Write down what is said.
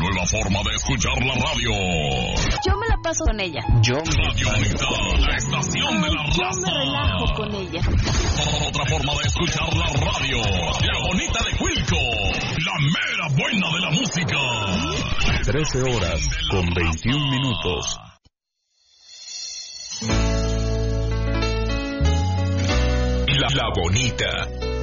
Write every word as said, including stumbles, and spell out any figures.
nueva forma de escuchar la radio. Yo me la paso con ella. Yo me... Radio Bonita, la estación de la Yo raza. me relajo con ella. Otra forma de escuchar la radio. La Bonita de Cuilco. La mera buena de la música. trece horas con veintiún minutos. La, la Bonita.